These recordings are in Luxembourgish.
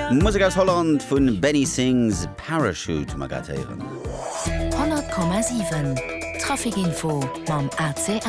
Musik aus Holland vun Benny Sings Parachute magatieren. 100,7 Trafikinfo mam ACL.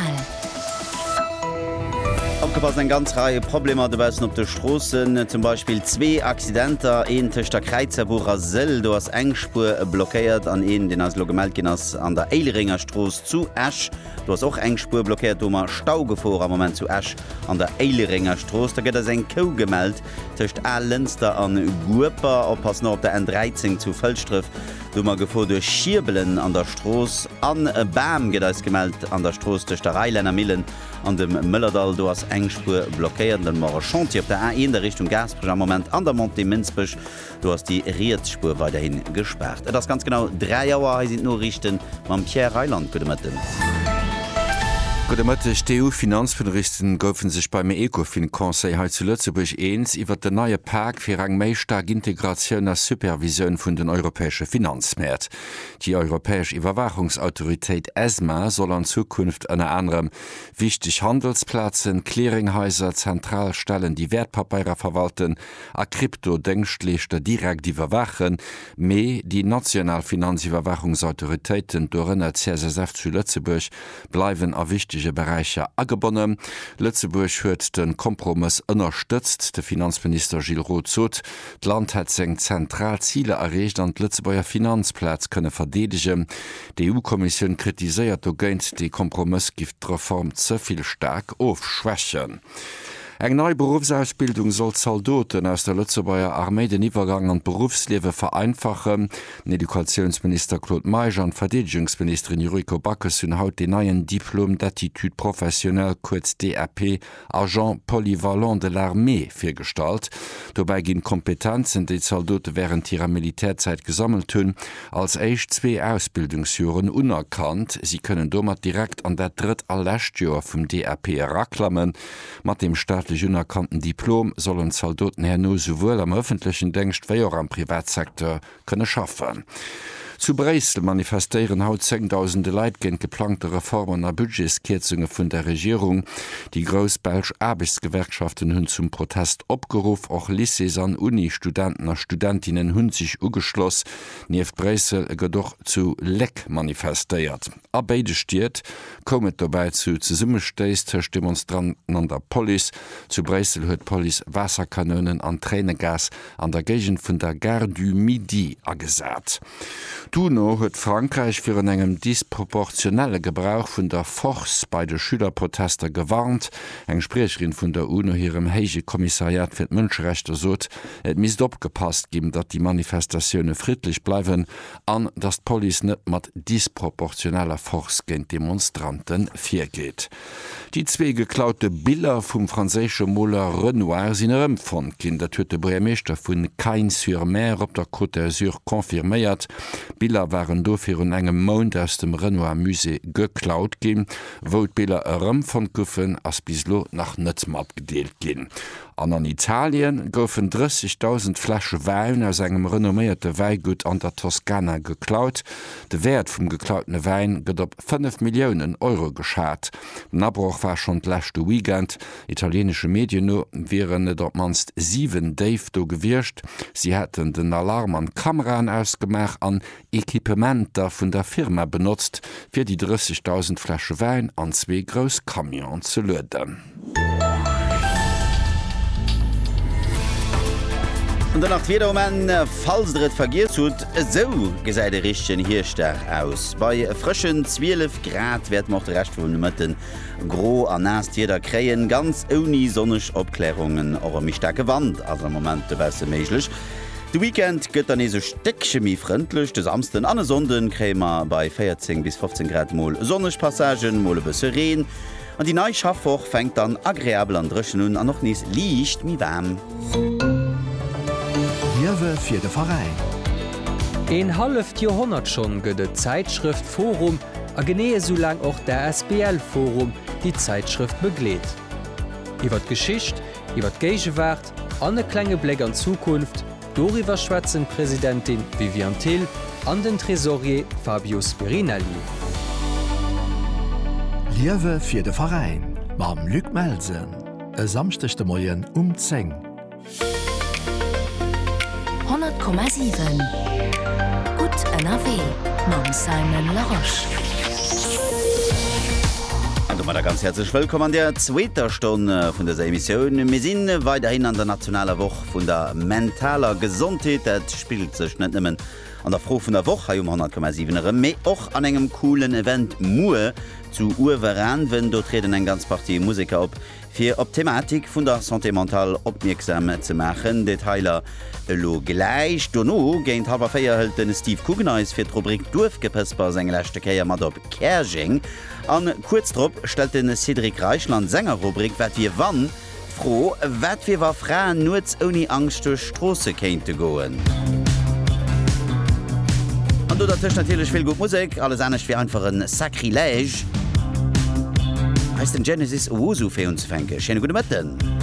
Abgepasst en ganz Reihe Probleme deweisen op de Strossen, zum Beispiel 2 Accidenter, een tech der Kreizerbucher Sell, du hast Engspur blockiert an een, den als Logemeldginnners an der Eileringer Stroß zu Ash. Du hast auch Engspur blockiert, du Stau gefor am Moment zu Ash an der Eileringer Stroß. Da geht es eng Kou gemeldet, techt Lenster an Guper, oppass noch op der N13 zu Völstriff. Du gefor durch Schirbelen an der Stroß, an Bam geht es gemeldet an der Stroß durch der Rheinländer Millen an dem Müllerdal. Du hast Engspur blockiert, den Marchantier auf der A1 der Richtung Gasbridge am Moment an der Monte Minzbüsch. Du hast die Rietspur weiterhin gesperrt. Das ganz genau 3 Jahre sind nur richten am Pierre Reiland gedemmetten. Die EU-Finanzministerien goufen sich beim ECOFIN-Conseil heute zu Lützeburg eins iwwer den neue Pakt für eng méi stark Integration als Supervision vun den europäischen Finanzmärt. Die Europäische Überwachungsautorität ESMA soll an Zukunft unter anderem wichtig Handelsplätzen, Clearinghäuser, Zentralstellen, die Wertpapiere verwalten, a Krypto-Denkschlichter direkt überwachen, me die Nationalfinanzüberwachungsautoritäten durch den CSSF zu Lützeburg bleiben a wichtig Bereiche angebunden. Lützeburg huet den Kompromiss unterstützt. Der Finanzminister Gilles Roth sagt, das Land hat seg Zentralziele erreicht und Lützeburger Finanzplatz könne verdedigen. Die EU-Kommission kritisiert ogent die Kompromissgiftreform zu viel stark aufschwächen. Eng neue Berufsausbildung soll Soldaten aus der Lützeburger Armee den Übergang an Berufsleben vereinfachen. Edukationsminister Claude Meijer und Verteidigungsministerin Juriko Backes hun haut den neuen Diplom d'Attitude professionnelle kurz DAP Agent polyvalent de l'Armee vorgestellt. Dabei gehen Kompetenzen, die Soldaten während ihrer Militärzeit gesammelt haben, als erst 2 Ausbildungsjahren unerkannt. Sie können damit direkt an der 3. Lehrjahr vom DAP heraklammen. Mit dem staatlich unerkannten Diplom sollen Soldaten herno sowohl am öffentlichen Dienst wie auch am Privatsektor können schaffen. Zu Bresel manifestieren haut 10.000 Leute gegen geplante Reformen und Budgetskürzungen von der Regierung. Die Großbelsch Arbeitsgewerkschaften haben zum Protest abgerufen. Auch Lycées an Uni-Studenten und Studentinnen haben sich angeschlossen. Neben Bresel jedoch zu Leck manifestiert. A beide Städte kommen dabei zu Zusammenstößen zwischen Demonstranten und der Police. Zu Bresel hat Police Wasserkanonen und Tränengas an der Gegend von der Gare du Midi angesagt. Duno huet Frankreich fir en engem disproportionelle Gebrauch vun der Force bei de Schülerprotester gewarnt. Eng Sprecherin vun der UNO hirem Heige Kommissariat fir d'Mënscherechter sot, et mis opgepasst geben, dat die Manifestationune friedlich bleiwen, an dat d'Police net mat disproportioneller Force géint Demonstranten firgeht. Die 2 geklaute Bilder vum franzésche Moller Renoir sinn ëmfond ginn, dat huet de Bremeester vun Cagnes-sur-Mer op der Côte d'Azur konfirméiert. Bilder waren dofir un engem Mond aus dem Renoir Musée geklaut gin, wo Bilder ëmfond goffen ass bislo nach netzem abgedeelt gin. An Italien goufen 30.000 Flasche Wein aus engem renommierte Weingut an der Toskana geklaut. De Wert vum geklauten Wein gëtt op 5 Millionen Euro geschat. Den Abbruch war schon d'lächte Weekend. Italienische Medien no wären net op manst 7 Dave do gewircht. Sie hätten den Alarm an Kameran ausgemacht an Equipementer vun der Firma benutzt, fir die 30.000 Flasche Wein an 2 Großkamions zu löden. Und danach wieder falls dret vergiert tut, so gesäit de richten Hirster aus. Bei frischen 12 Grad wird macht recht vu Mëtten gro an nast jeder kreien ganz oni sonnech Obklärungen oder mich starke Wand as Moment wese méiglech. De Weekend gëtt an eso Steckchemie frëndlech, des amsten an Sonden krämer bei 14 bis 15 Grad Mol sonnech Passagen, mole be seren. An die Neuschaffwoch fängt dann agréabel an Drschen hun an noch nies liicht mi warm. Liewe fir de Verein. Ein half Jahrhundert schon gëtt de Zeitschrift Forum a genee so lang auch der SBL Forum die Zeitschrift begleet. Iwer Geschicht, iwwer Geigewart, an klenge Blick an Zukunft, doriwer schwätzen Präsidentin Vivian Till an den Tresorier Fabio Spirinelli. Liewe fir de Verein, mam Luc Melsen, e samstechte Moien 10. 100,7 Gut NRW Mam Simon Laroche. Ganz herzlich willkommen an der zweiter Stunde von dieser Emission. Wir sind weiterhin an der nationalen Woche von der mentaler Gesundheit. Das spielt sich nicht nur an der Froh von der Woche um 100,7, aber auch an einem coolen Event Mue zu Urveran, wenn dort treten eine ganze Partie Musiker ab, für die Thematik von der Santé mental aufmerksam zu machen. Detailer lo gleich. Dono gehen halber Feier hält den Steve Kugeneis für die Rubrik Durfgepesper seine letzte Kehr mit auf Kerjing. An kurzdrop stellt den Cedric Reichland Sängerrubrik wat wir wann froh wat wir war Frauen nur ohne Angst durch Straße kennte goen. Und du natürlich natürlich viel gut Musik, alles anders wie einfach ein Sakrilege. Heißt den Genesis Owusu für uns fänke. Schöne gute Morgen.